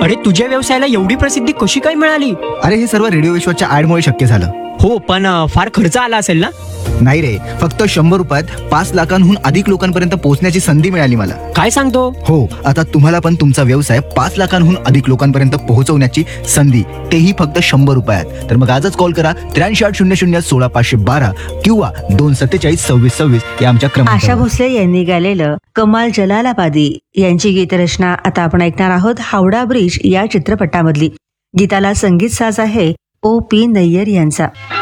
अरे तुझ्या व्यवसायाला एवढी प्रसिद्धी कशी काय मिळाली? अरे हे सर्व रेडिओ विश्वाच्या ऍडमुळे शक्य झालं. हो पण फार खर्च आला असेल ना? नाही रे, फक्त 100 रुपयात 5 लाखांहून अधिक लोकांपर्यंत पोहोचण्याची संधी मिळाली मला. काय सांगतो? हो, आता तुम्हाला पण तुमचा व्यवसाय 5 लाखांहून अधिक लोकांपर्यंत पोहोचवण्याची संधी, तेही फक्त 100 रुपयात. तर मग आजच कॉल करा 8380016512 किंवा 2472626 या आमच्या आशा क्रमांकावर. भोसले यांनी गायलेलं कमाल जलालाबादी यांची गीतरचना आता आपण ऐकणार आहोत हावडा ब्रिज या चित्रपटामधली. गीताला संगीत साज आहे O.P. नय्यर यांचा.